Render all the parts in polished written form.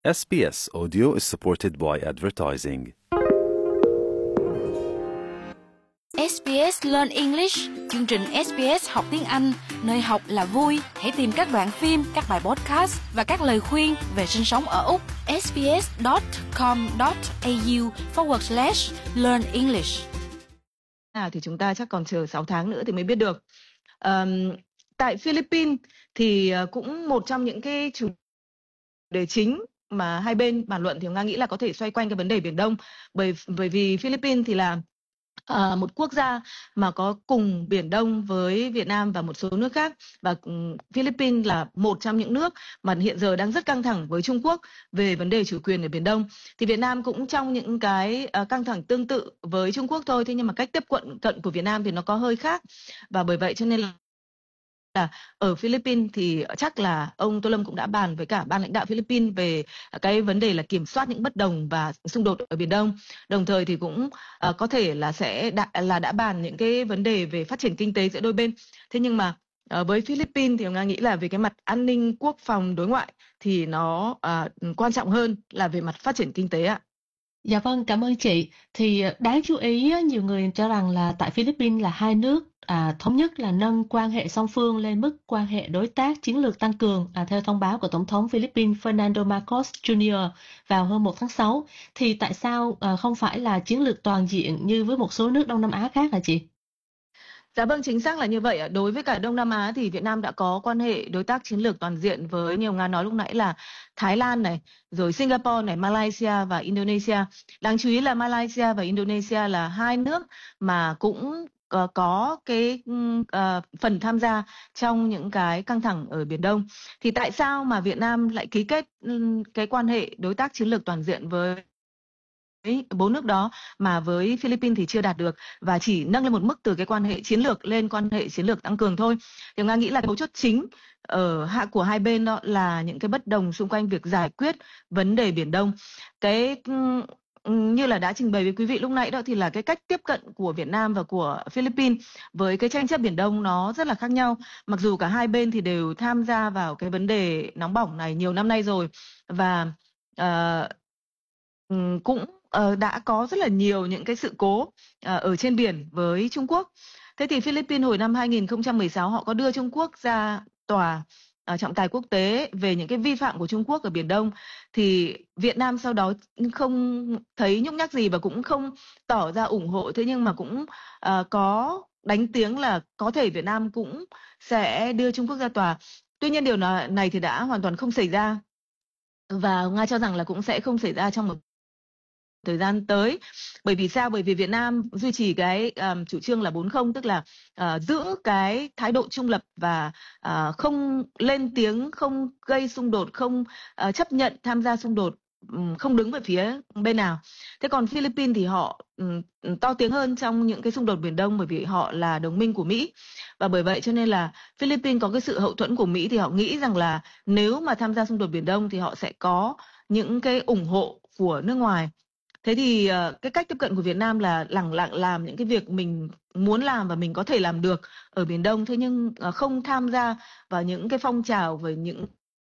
SBS Audio is supported by advertising. SBS Learn English, chương trình SBS học tiếng Anh, nơi học là vui. Hãy tìm các đoạn phim, các bài podcast và các lời khuyên về sinh sống ở Úc. sbs.com.au/learn English. Thì chúng ta chắc còn chờ 6 tháng nữa thì mới biết được. Tại Philippines thì cũng một trong những cái chủ đề chính mà hai bên bàn luận thì Nga nghĩ là có thể xoay quanh cái vấn đề Biển Đông, bởi vì Philippines thì là một quốc gia mà có cùng Biển Đông với Việt Nam và một số nước khác, và Philippines là một trong những nước mà hiện giờ đang rất căng thẳng với Trung Quốc về vấn đề chủ quyền ở Biển Đông. Thì Việt Nam cũng trong những cái căng thẳng tương tự với Trung Quốc thôi, thế nhưng mà cách tiếp cận của Việt Nam thì nó có hơi khác, và bởi vậy cho nên là ở Philippines thì chắc là ông Tô Lâm cũng đã bàn với cả ban lãnh đạo Philippines về cái vấn đề là kiểm soát những bất đồng và xung đột ở Biển Đông. Đồng thời thì cũng có thể là đã bàn những cái vấn đề về phát triển kinh tế giữa đôi bên. Thế nhưng mà với Philippines thì Nga nghĩ là về cái mặt an ninh quốc phòng đối ngoại thì nó quan trọng hơn là về mặt phát triển kinh tế ạ. Dạ vâng, cảm ơn chị. Thì đáng chú ý, nhiều người cho rằng là tại Philippines là hai nước thống nhất là nâng quan hệ song phương lên mức quan hệ đối tác chiến lược tăng cường theo thông báo của Tổng thống Philippines Ferdinand Marcos Jr. vào hôm 1 tháng 6. Thì tại sao không phải là chiến lược toàn diện như với một số nước Đông Nam Á khác hả chị? Dạ vâng, chính xác là như vậy ạ. Đối với cả Đông Nam Á thì Việt Nam đã có quan hệ đối tác chiến lược toàn diện với, như Nga nói lúc nãy, là Thái Lan này, rồi Singapore này, Malaysia và Indonesia. Đáng chú ý là Malaysia và Indonesia là hai nước mà cũng có cái phần tham gia trong những cái căng thẳng ở Biển Đông. Thì tại sao mà Việt Nam lại ký kết cái quan hệ đối tác chiến lược toàn diện với bốn nước đó mà với Philippines thì chưa đạt được, và chỉ nâng lên một mức từ cái quan hệ chiến lược lên quan hệ chiến lược tăng cường thôi? Thì Nga nghĩ là mấu chốt chính của hai bên đó là những cái bất đồng xung quanh việc giải quyết vấn đề Biển Đông. Cái như là đã trình bày với quý vị lúc nãy đó, thì là cái cách tiếp cận của Việt Nam và của Philippines với cái tranh chấp Biển Đông nó rất là khác nhau. Mặc dù cả hai bên thì đều tham gia vào cái vấn đề nóng bỏng này nhiều năm nay rồi, và cũng đã có rất là nhiều những cái sự cố ở trên biển với Trung Quốc. Thế thì Philippines hồi năm 2016 họ có đưa Trung Quốc ra tòa trọng tài quốc tế về những cái vi phạm của Trung Quốc ở Biển Đông. Thì Việt Nam sau đó không thấy nhúc nhắc gì và cũng không tỏ ra ủng hộ, thế nhưng mà cũng có đánh tiếng là có thể Việt Nam cũng sẽ đưa Trung Quốc ra tòa. Tuy nhiên điều này thì đã hoàn toàn không xảy ra, và Nga cho rằng là cũng sẽ không xảy ra trong một thời gian tới. Bởi vì sao? Bởi vì Việt Nam duy trì cái chủ trương là 4-0, tức là giữ cái thái độ trung lập và không lên tiếng, không gây xung đột, không chấp nhận tham gia xung đột, không đứng về phía bên nào. Thế còn Philippines thì họ to tiếng hơn trong những cái xung đột Biển Đông, bởi vì họ là đồng minh của Mỹ, và bởi vậy cho nên là Philippines có cái sự hậu thuẫn của Mỹ, thì họ nghĩ rằng là nếu mà tham gia xung đột Biển Đông thì họ sẽ có những cái ủng hộ của nước ngoài. Thế thì cái cách tiếp cận của Việt Nam là lẳng lặng làm những cái việc mình muốn làm và mình có thể làm được ở Biển Đông, thế nhưng không tham gia vào những cái phong trào với những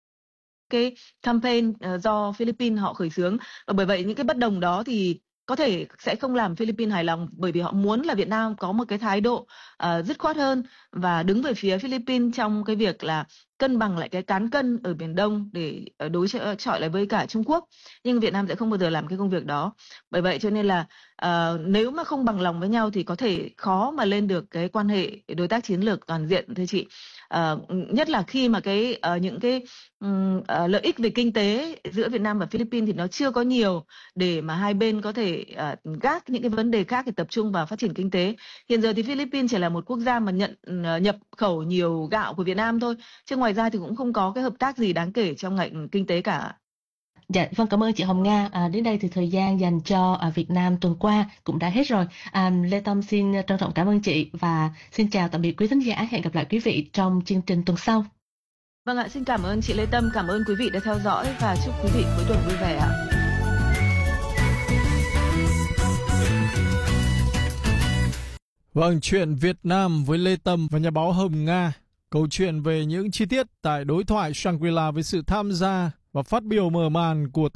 cái campaign do Philippines họ khởi xướng. Và bởi vậy những cái bất đồng đó thì có thể sẽ không làm Philippines hài lòng, bởi vì họ muốn là Việt Nam có một cái thái độ dứt khoát hơn và đứng về phía Philippines trong cái việc là cân bằng lại cái cán cân ở Biển Đông để đối chọi lại với cả Trung Quốc. Nhưng Việt Nam sẽ không bao giờ làm cái công việc đó. Bởi vậy cho nên là nếu mà không bằng lòng với nhau thì có thể khó mà lên được cái quan hệ đối tác chiến lược toàn diện, thưa chị. Nhất là khi mà những cái lợi ích về kinh tế giữa Việt Nam và Philippines thì nó chưa có nhiều để mà hai bên có thể gác những cái vấn đề khác để tập trung vào phát triển kinh tế. Hiện giờ thì Philippines chỉ là một quốc gia mà nhập khẩu nhiều gạo của Việt Nam thôi, chứ ngoài ra thì cũng không có cái hợp tác gì đáng kể trong ngành kinh tế cả. Dạ, vâng, cảm ơn chị Hồng Nga. Đến đây thì thời gian dành cho Việt Nam tuần qua cũng đã hết rồi. Lê Tâm xin trân trọng cảm ơn chị và xin chào tạm biệt quý thính giả. Hẹn gặp lại quý vị trong chương trình tuần sau. Vâng ạ, xin cảm ơn chị Lê Tâm, cảm ơn quý vị đã theo dõi và chúc quý vị cuối tuần vui vẻ ạ. Vâng, chuyện Việt Nam với Lê Tâm và nhà báo Hồng Nga. Câu chuyện về những chi tiết tại đối thoại Shangri-La với sự tham gia Và phát biểu mở màn của